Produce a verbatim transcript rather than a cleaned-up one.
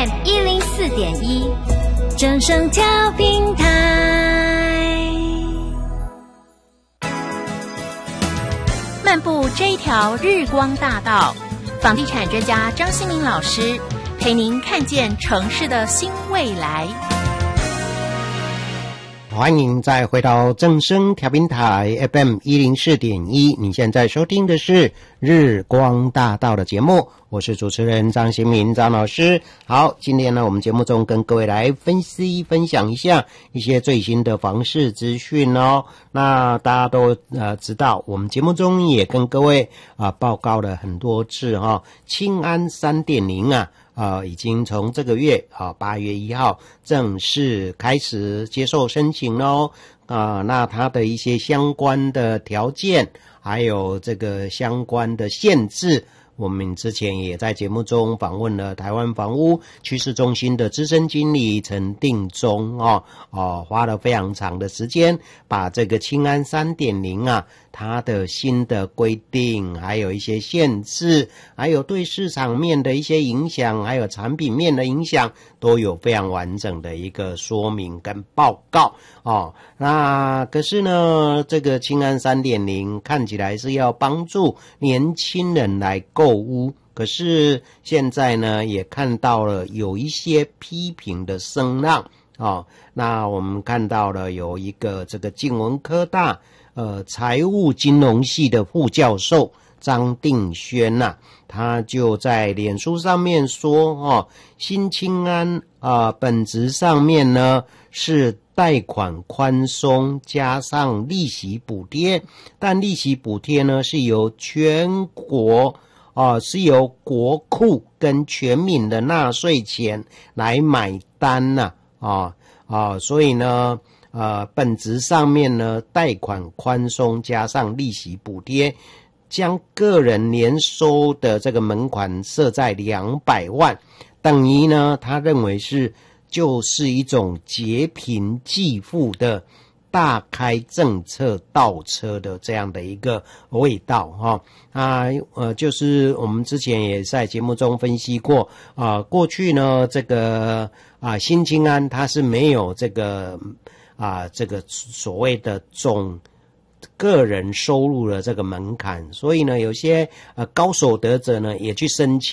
M 一零四点一，正声调频台。漫步这一条日光大道，房地产专家张新民老师陪您看见城市的新未来。 欢迎再回到正声调频台 F M 一零四点一，你现在收听的是日光大道的节目，我是主持人张新民张老师。好，今天呢我们节目中跟各位来分析分享一下一些最新的房市资讯哦。那大家都呃知道，我们节目中也跟各位啊、呃、报告了很多次哈、哦，青安 三点零 啊。呃，已经从这个月啊八月一号正式开始接受申请咯。啊、呃，那它的一些相关的条件，还有这个相关的限制，我们之前也在节目中访问了台湾房屋趋势中心的资深经理陈定忠哦，哦，花了非常长的时间，把这个青安 三点零 啊，它的新的规定，还有一些限制，还有对市场面的一些影响，还有产品面的影响，都有非常完整的一个说明跟报告哦。那可是呢，这个青安 三点零 看起来是要帮助年轻人来购屋，可是现在呢也看到了有一些批评的声浪哦。那我们看到了有一个这个静文科大呃财务金融系的副教授张定轩呐、啊，他就在脸书上面说哦，新青安啊、呃、本质上面呢是贷款宽松加上利息补贴，但利息补贴呢是由全国啊、呃、是由国库跟全民的纳税钱来买单呐啊啊，所以呢呃本质上面呢贷款宽松加上利息补贴，将个人年收的这个门槛设在两百万，等于呢他认为是就是一种劫贫济富的大开政策倒车的这样的一个味道哈啊呃就是我们之前也在节目中分析过啊、呃、过去呢这个啊新青安它是没有这个啊这个所谓的总个人收入的这个门槛，所以呢有些呃高所得者呢也去申请